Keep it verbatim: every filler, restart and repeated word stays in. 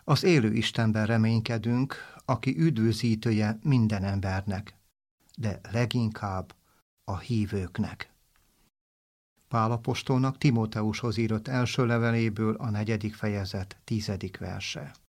Az élő Istenben reménykedünk, aki üdvözítője minden embernek, de leginkább a hívőknek. Pál apostolnak Timóteushoz írott első leveléből a negyedik fejezet tizedik verse.